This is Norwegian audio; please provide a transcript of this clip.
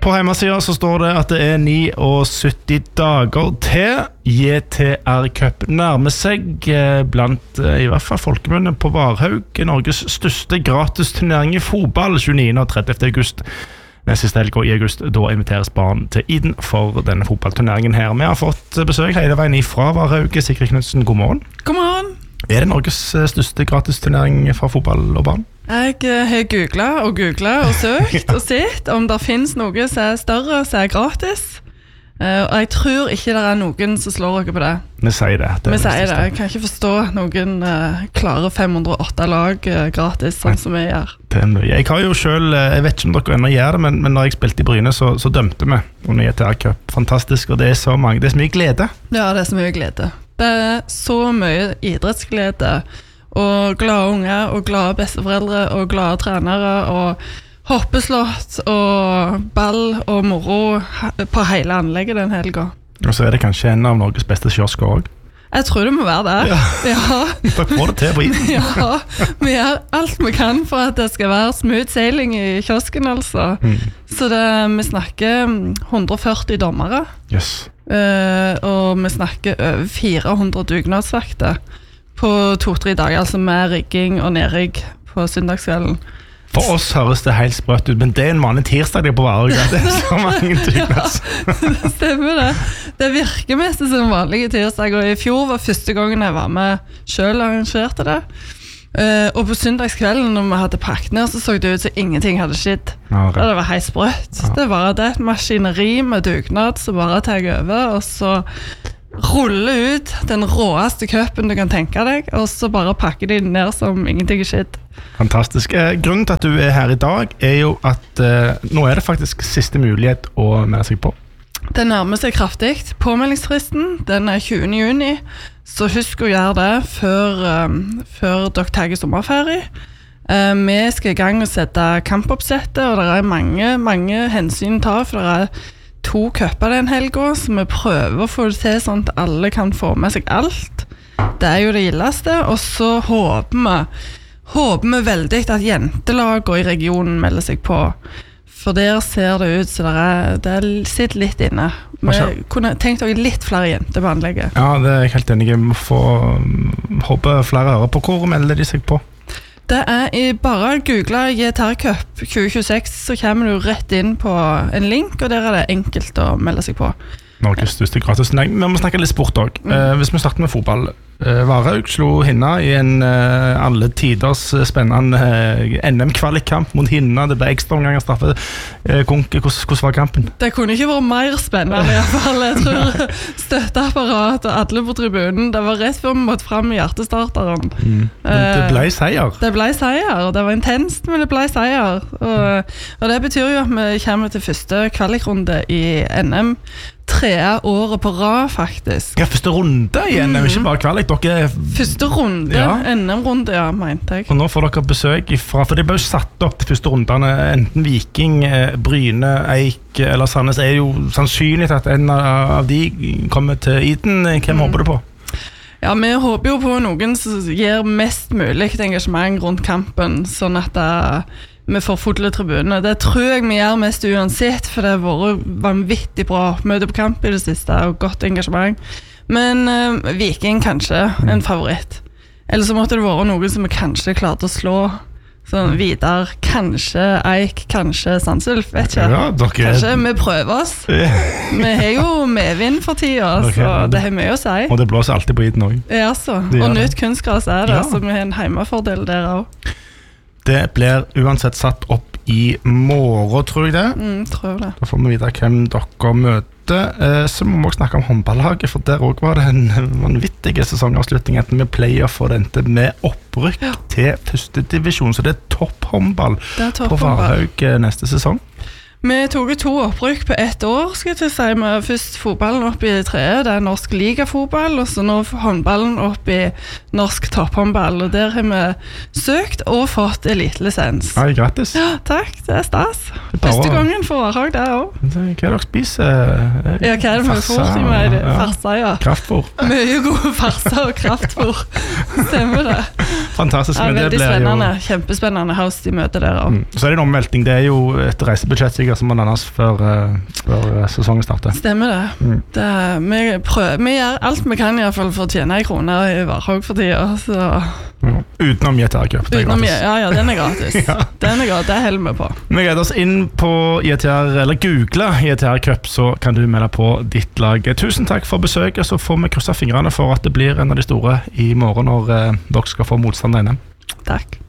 På hjemmesiden så står det at det 79 dager til JTR Cup nærmer seg blant i hvert fall folkemunne på Varhaug, Norges største gratisturnering i fotball 29. og 30. august. Siste helg i august, da inviteres barn til Iden for denne fotballturneringen her. Vi har fått besøk hele veien fra Varhaug. Sigrid Knudsen, god morgen. God morgen. Det Norges største gratisturnering for fotball og barn? Jeg har googlet og søkt og sett om det finnes noe som større, som gratis. Og jeg tror ikke det noen som slår dere på det. Vi sier det. Vi sier det. Jeg kan ikke forstå noen klare 508 lag gratis, sånn som vi gjør. Det mye. Jeg har jo selv, jeg vet ikke om dere ennå gjør det, men når jeg spilte i Bryne, så dømte vi under JTR Cup. Fantastisk, og det så mange, det så mye glede. Ja, det så mye glede. Det så mye idrettsglede, og glade unger, og glade besteforeldre, og glade trenere, og hoppeslott og ball og moro på hele anlegget den helgen. Og så det kanskje en av Norges beste kiosker også. Jeg tror det må være det. Ja. Dere får det til på Iden. Ja, vi gjør alt vi kan for at det skal være smooth sailing i kiosken, altså. Så vi snakker 140 dommere. Yes. Og vi snakker over 400 dugnadsvakter på 2-3 dager, altså med rigging og nedrigg på søndagskvelden. For oss høres det helt sprøtt ut, men det en vanlig tirsdag på Varhaug. Det så mange dugnads. Ja, det stemmer det. Det virker mest som en vanlig tirsdag, og i fjor var første gangen jeg var med selv og arrangerte det. Og på søndagskvelden når vi hadde pakket ned, så det ut som ingenting hadde skjedd. Okay. Det var helt sprøtt. Ja. Det var et maskineri med dugnad som bare tar over, og så ruller ut den råeste køppen du kan tenke deg, og så bare pakker de ned som ingenting skjedd. Fantastisk. Grunnen til at du her i dag jo at nå det faktisk siste mulighet å melde seg på. Det nærmer seg kraftig. Påmeldingsfristen, den 20. juni, så husk å gjøre det før dere tar sommerferie. Vi skal i gang og sette kampoppsettet, og det mange hensyn ta, for det 2 køpper den helgen, så vi prøver å få det til sånn at alle kan få med seg alt. Det jo det gildeste, og så håper vi veldig at jentelagene i regionen melder seg på, for der ser det ut så det sitter litt inne. Vi kunne tenkt dere litt flere jenter på anlegget. Ja, det jeg helt enig. Vi må håpe flere hører på. Hvor melder de seg på? Det bare google JTR Cup 2026, så kommer du rett inn på en link, og der det enkelt å melde seg på. Norges største gratisturnering. Vi må snakke litt sport også. Hvis vi starter med fotball. Varhaug slo Hinna i en alle tiders spennende NM-kvalikkamp mot Hinna. Det ble ekstra omgang av straffe. Hvordan var kampen? Det kunne ikke vært mer spennende i hvert fall. Jeg tror støtteapparat og alle på tribunen, det var rett før vi måtte frem i hjertestarteren. Det ble seier. Det ble seier. Det var intenst, men det ble seier. Og det betyr jo at vi kommer til første kvalikrunde i NM 3 året på rad, faktisk. Ja, første runde i NM, ikke bare kvalik. Første runde, NM-runde, ja, mente jeg. Og nå får dere besøk ifra, for det ble jo satt opp til første rundene, enten Viking, Bryne, Eik eller Sandnes. Jo sannsynlig at en av de kommer til Iden. Hvem håper du på? Ja, vi håper jo på noen som gir mest mulig engasjement rundt kampen, sånn at vi får fulle tribunene. Det tror jeg vi gjør mest uansett, for det har vært vanvittig bra møte på kamp i det siste, og godt engasjement. Men Viking kanskje en favoritt. Eller så måtte det være noen som vi kanskje klarte å slå. Sånn Vidar, kanskje Eik, kanskje Sandsulf, vet ikke. Ja, kanskje vi prøver oss. Vi har jo medvind for tida, så det har mye å si. Og det blåser alltid på Iden også. Ja, så. Og nytt kunstgras det, så vi har en heimefordel der også. Det blir uansett satt opp i morgen, tror jeg det. Tror jeg det. Da får vi vite hvem dere møter. Så må vi også snakke om håndballaget, for der også var det en vanvittig sesongavslutning, enten med playoff og dente med opprykk til første divisjon. Så det topphåndball på Varhaug neste sesong. Vi tok 2 opprykk på 1 år, skal jeg til å si. Vi først fotballen opp i 3, det norsk ligafotball, og så nå håndballen opp i norsk topphåndball, og der har vi søkt og fått elitelisens. Ja, grattis. Ja, takk, det stas. Første gangen for Varhaug, det også. Hva dere spiser? Ja, hva det vi får til meg? Farsa, ja. Kraftfôr. Mye gode farsa og kraftfôr. Stemmer det. Fantastisk. Men det veldig blir spennende, kjempespennende house de møter der også. Så er det en omvelting. Det er jo et reisebudsjett sikkert som må landes før sesongen starter. Stemmer det. Vi gjør alt vi kan i hvert fall for å tjene 1 krone i Varhaug for tiden. Så. Utenom JTR Cup. Utenom, ja, den er gratis. Den er gratis, det holder vi på. Vi gleder oss inn på JTR, eller google JTR Cup, så kan du melde på ditt lag. Tusen takk for besøket, så får vi krysse fingrene for at det blir en av de store i morgen når dere skal få motstand inne. Takk.